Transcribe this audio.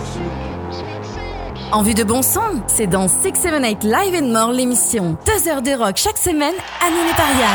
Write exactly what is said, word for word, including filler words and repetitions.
En vue de bon son, c'est dans six seven eight Live and More l'émission. Deux heures de rock chaque semaine, animée par Yann.